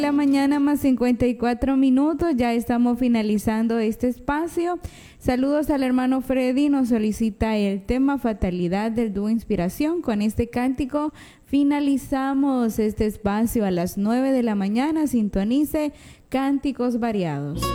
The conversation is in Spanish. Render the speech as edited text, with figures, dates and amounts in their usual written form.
La mañana más 54 minutos, ya estamos finalizando este espacio. Saludos al hermano Freddy, nos solicita el tema Fatalidad del dúo Inspiración. Con este cántico finalizamos este espacio a las 9 de la mañana. Sintonice Cánticos Variados.